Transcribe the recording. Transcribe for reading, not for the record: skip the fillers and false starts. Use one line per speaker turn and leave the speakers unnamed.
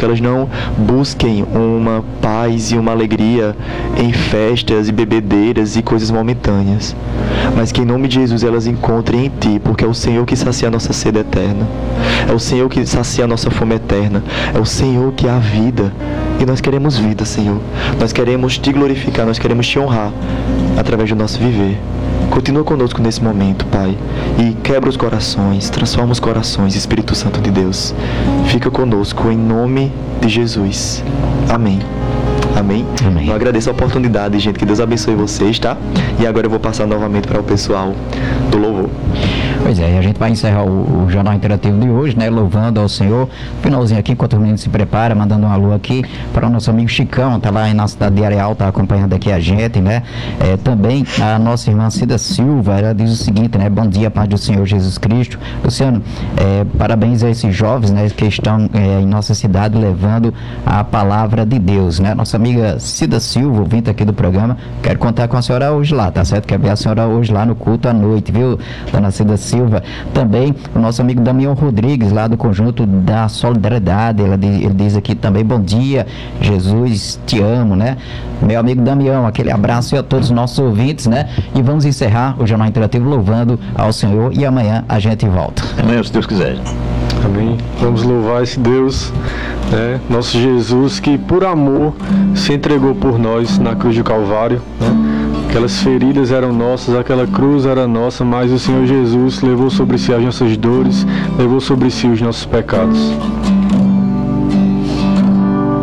que elas não busquem uma paz e uma alegria em festas e bebedeiras e coisas momentâneas, mas que em nome de Jesus elas encontrem em Ti, porque é o Senhor que sacia a nossa sede eterna, é o Senhor que sacia a nossa fome eterna, é o Senhor que é a vida. E nós queremos vida, Senhor. Nós queremos Te glorificar, nós queremos Te honrar através do nosso viver. Continua conosco nesse momento, Pai, e quebra os corações, transforma os corações, Espírito Santo de Deus. Fica conosco em nome de Jesus. Amém. Amém?
Amém.
Eu agradeço a oportunidade, gente. Que Deus abençoe vocês, tá? E agora eu vou passar novamente para o pessoal do louvor.
Pois é, e a gente vai encerrar o Jornal Interativo de hoje, né? Louvando ao Senhor. Finalzinho aqui, enquanto o menino se prepara, mandando um alô aqui para o nosso amigo Chicão, tá lá na cidade de Areal, tá acompanhando aqui a gente, né? Também a nossa irmã Cida Silva, ela diz o seguinte, né? Bom dia, paz do Senhor Jesus Cristo. Luciano, parabéns a esses jovens, né? Que estão em nossa cidade levando a palavra de Deus, né? Nossa amiga Cida Silva, ouvinte aqui do programa, quero contar com a senhora hoje lá, tá certo? Quero ver a senhora hoje lá no culto à noite, viu, dona Cida Silva? Também o nosso amigo Damião Rodrigues, lá do Conjunto da Solidariedade, ele diz aqui também, bom dia, Jesus, te amo, né? Meu amigo Damião, aquele abraço a todos os nossos ouvintes, né? E vamos encerrar o Jornal Interativo louvando ao Senhor e amanhã a gente volta.
Amanhã, se Deus quiser.
Amém. Vamos louvar esse Deus, né? Nosso Jesus, que por amor se entregou por nós na cruz do Calvário, né? Aquelas feridas eram nossas, aquela cruz era nossa, mas o Senhor Jesus levou sobre si as nossas dores, levou sobre si os nossos pecados.